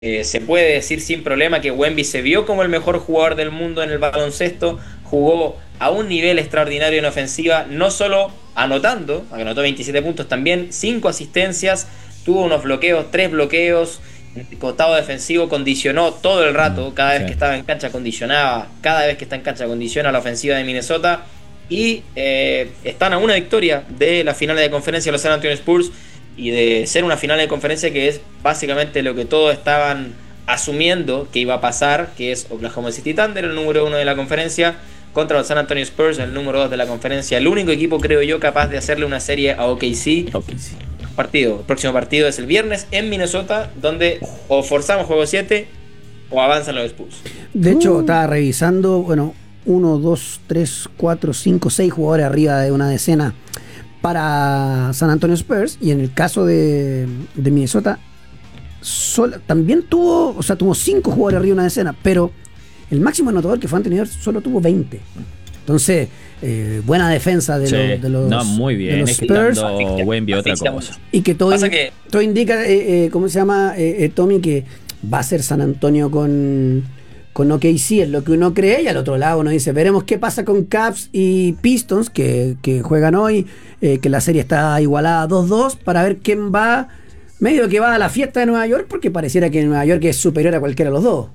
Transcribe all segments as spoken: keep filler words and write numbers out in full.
Eh, se puede decir sin problema que Wemby se vio como el mejor jugador del mundo en el baloncesto, jugó a un nivel extraordinario en ofensiva, no solo anotando, anotó veintisiete puntos también, cinco asistencias, tuvo unos bloqueos, tres bloqueos, el costado defensivo condicionó todo el rato, cada vez Sí. que estaba en cancha condicionaba, cada vez que está en cancha condiciona la ofensiva de Minnesota, y eh, están a una victoria de la final de conferencia de los San Antonio Spurs, y de ser una final de conferencia que es básicamente lo que todos estaban asumiendo que iba a pasar, que es Oklahoma City Thunder, el número uno de la conferencia, contra los San Antonio Spurs, el número dos de la conferencia. El único equipo, creo yo, capaz de hacerle una serie a O K C. Ok, sí. Partido. El próximo partido es el viernes en Minnesota, donde o forzamos juego siete o avanzan los Spurs. De hecho, estaba revisando, bueno, uno, dos, tres, cuatro, cinco, seis jugadores arriba de una decena para San Antonio Spurs, y en el caso de, de Minnesota sol, también tuvo, o sea, tuvo cinco jugadores arriba de una decena, pero el máximo anotador que fue anterior solo tuvo veinte. Entonces, eh, buena defensa de, Sí. los, de los, No, muy bien, de los es que Spurs, dando Wemby otra Asfixia cosa. mucho. y que todo, Pasa in- que- todo indica, eh, eh, ¿cómo se llama, eh, eh, Tommy? Que va a ser San Antonio con, con O K C, es lo que uno cree, y al otro lado uno dice, veremos qué pasa con Cavs y Pistons, que, que juegan hoy, eh, que la serie está igualada dos dos, para ver quién va, medio que va a la fiesta de Nueva York, porque pareciera que Nueva York es superior a cualquiera de los dos.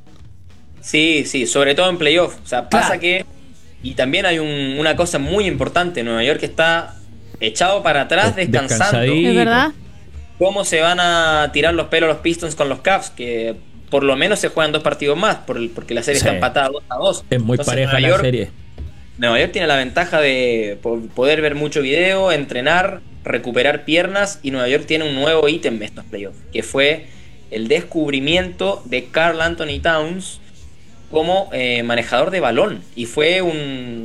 Sí, sí, sobre todo en playoff. O sea, pasa Claro. que... Y también hay un- una cosa muy importante. Nueva York está echado para atrás, Des- descansando. descansadito. ¿Es verdad? ¿Cómo se van a tirar los pelos los Pistons con los Cavs? Que por lo menos se juegan dos partidos más, por el- porque la serie Sí. está empatada dos a dos. Es muy Entonces, pareja Nueva la York- serie. Nueva York tiene la ventaja de po- poder ver mucho video, entrenar, recuperar piernas, y Nueva York tiene un nuevo ítem de estos playoffs, que fue el descubrimiento de Karl Anthony Towns como eh, manejador de balón, y fue un,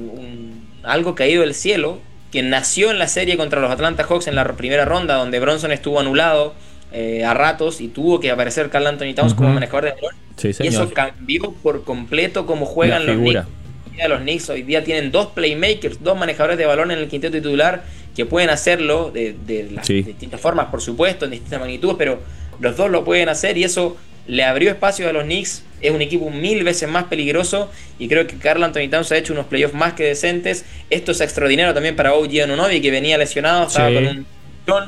un- algo caído del cielo, que nació en la serie contra los Atlanta Hawks en la primera ronda, donde Bronson estuvo anulado eh, a ratos y tuvo que aparecer Karl Anthony Towns como Ujú. manejador de balón, Sí, y señor. eso cambió por completo cómo juegan La los figura. Knicks. Hoy día los Knicks hoy día tienen dos playmakers, dos manejadores de balón en el quinteto titular, que pueden hacerlo de, de las Sí. distintas formas, por supuesto, en distintas magnitudes, pero los dos lo pueden hacer, y eso le abrió espacio a los Knicks. Es un equipo mil veces más peligroso, y creo que Karl Anthony Towns ha hecho unos playoffs más que decentes. Esto es extraordinario también para O G Anunoby, que venía lesionado, estaba Sí. con un don,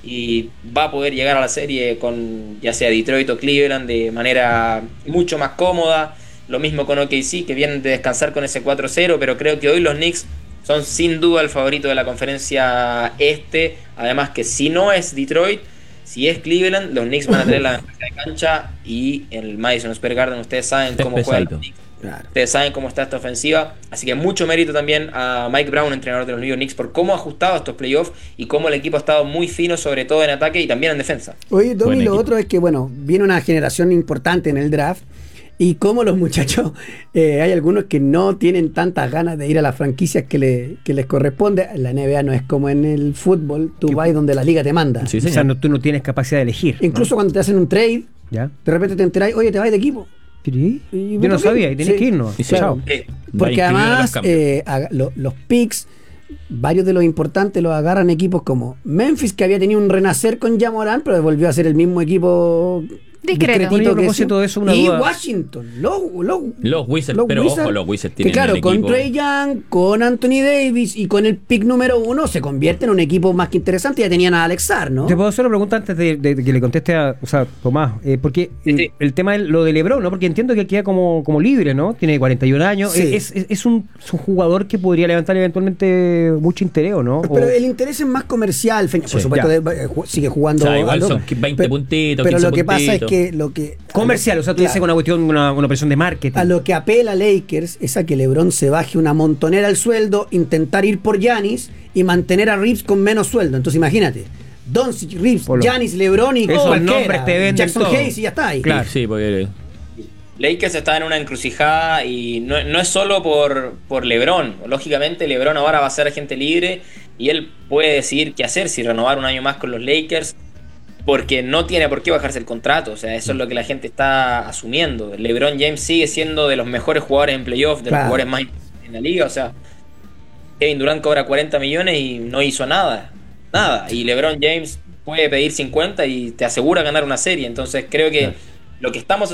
y va a poder llegar a la serie con ya sea Detroit o Cleveland de manera mucho más cómoda. Lo mismo con O K C, que vienen de descansar con ese cuatro cero, pero creo que hoy los Knicks son sin duda el favorito de la conferencia este. Además que si no es Detroit, si es Cleveland, los Knicks van a tener la ventaja de cancha, y en el Madison Square Garden ustedes saben Está cómo juegan los pesadito. Knicks. Claro. Ustedes saben cómo está esta ofensiva, así que mucho mérito también a Mike Brown, entrenador de los New York Knicks, por cómo ha ajustado estos playoffs y cómo el equipo ha estado muy fino, sobre todo en ataque y también en defensa. Oye, Tommy, Buen lo equipo. otro es que, bueno, viene una generación importante en el draft, y como los muchachos, eh, hay algunos que no tienen tantas ganas de ir a las franquicias que, le, que les corresponde. La N B A no es como en el fútbol, tú vas donde la liga te manda. Sí, O sea, señor. no, tú no tienes capacidad de elegir. Incluso cuando te hacen un trade, ¿Ya? de repente te enteráis, oye, te vas de equipo. ¿Sí? Y Yo me no toqué. sabía, y tenés Sí. que irnos. Y sí. Chao. Eh, Va Porque incluido en los además cambios. eh, aga- lo- los picks, varios de los importantes los agarran equipos como Memphis, que había tenido un renacer con Ja Morant, pero volvió a ser el mismo equipo Discreto. discretito Oye, a que propósito sí. de eso, una y duda. Washington, los, los, Los Wizards, pero ojo, los Wizards que tienen claro, un con equipo- Trae Young, con Anthony Davis y con el pick número uno se convierte en un equipo más que interesante. Ya tenían a Alex Sarr, ¿no? Te puedo hacer una pregunta antes de, de- de que le conteste a, o sea, Tomás, eh, porque Sí, el, sí. el tema de lo de LeBron, ¿no? Porque entiendo que él queda como, como libre, ¿no? Tiene cuarenta y un años, Sí. es, es, es un, es un jugador que podría levantar eventualmente mucho interés, ¿o ¿no? Pero O- el interés es más comercial. Fe- Sí, Por supuesto, ya. de- eh, ju- sigue jugando. O sea, igual algo, son veinte pero- puntitos, Pero quince lo que pasa es puntitos. que lo que. comercial, o sea, tú Claro. dices una cuestión, una, una operación de marketing. A lo que apela a Lakers es a que LeBron se baje una montonera al sueldo, intentar ir por Giannis y mantener a Reeves con menos sueldo. Entonces imagínate, Doncic, Reeves, Por lo- Giannis, LeBron y Esos cualquiera, nombres te venden Jackson todo. Hayes y ya está ahí. Claro. Sí, sí, porque Lakers está en una encrucijada, y no, no es solo por, por LeBron. Lógicamente LeBron ahora va a ser agente libre y él puede decidir qué hacer, si renovar un año más con los Lakers, porque no tiene por qué bajarse el contrato. O sea, eso es lo que la gente está asumiendo. LeBron James sigue siendo de los mejores jugadores en playoff, de Claro. los jugadores más importantes en la liga. O sea, Kevin Durant cobra cuarenta millones y no hizo nada. Nada. Y LeBron James puede pedir cincuenta y te asegura ganar una serie. Entonces creo que lo que estamos